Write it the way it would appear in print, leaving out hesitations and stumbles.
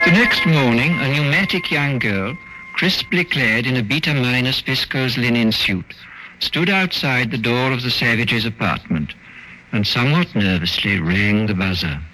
The next morning, a pneumatic young girl, crisply clad in a beta-minus viscose linen suit, stood outside the door of the Savages' apartment and somewhat nervously rang the buzzer.